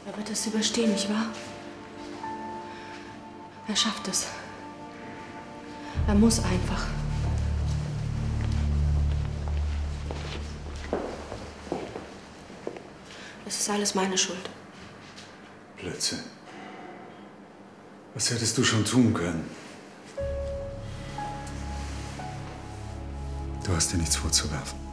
Er wird es überstehen, nicht wahr? Er schafft es. Er muss einfach. Es ist alles meine Schuld. Blödsinn. Was hättest du schon tun können? Du hast dir nichts vorzuwerfen.